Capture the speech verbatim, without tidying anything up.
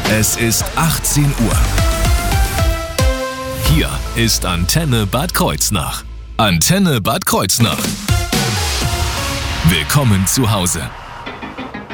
Es ist achtzehn Uhr. Hier ist Antenne Bad Kreuznach. Antenne Bad Kreuznach. Willkommen zu Hause.